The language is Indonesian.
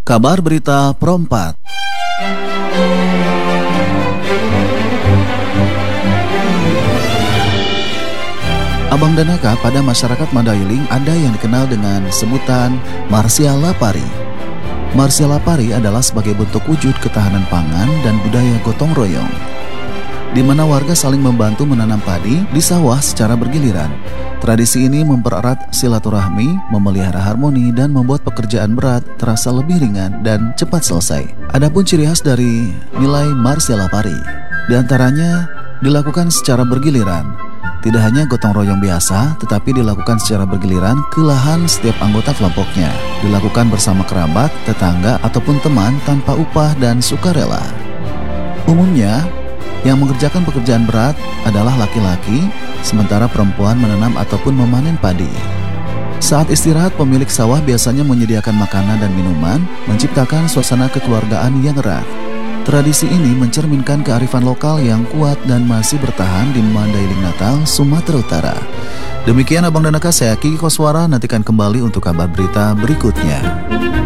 Kabar Berita Pro 4. Abang Danaka pada masyarakat Mandailing ada yang dikenal dengan sebutan Marsia Lapari. Marsia Lapari adalah sebagai bentuk wujud ketahanan pangan dan budaya gotong royong, di mana warga saling membantu menanam padi di sawah secara bergiliran. Tradisi ini mempererat silaturahmi, memelihara harmoni, dan membuat pekerjaan berat terasa lebih ringan dan cepat selesai. Adapun ciri khas dari nilai Marsia Lapari, diantaranya dilakukan secara bergiliran. Tidak hanya gotong royong biasa, tetapi dilakukan secara bergiliran ke lahan setiap anggota kelompoknya. Dilakukan bersama kerabat, tetangga, ataupun teman tanpa upah dan sukarela. Umumnya, yang mengerjakan pekerjaan berat adalah laki-laki, sementara perempuan menanam ataupun memanen padi. Saat istirahat, pemilik sawah biasanya menyediakan makanan dan minuman, menciptakan suasana kekeluargaan yang erat. Tradisi ini mencerminkan kearifan lokal yang kuat dan masih bertahan di Mandailing Natal, Sumatera Utara. Demikian Abang Danaka, saya Kiki Koswara, nantikan kembali untuk kabar berita berikutnya.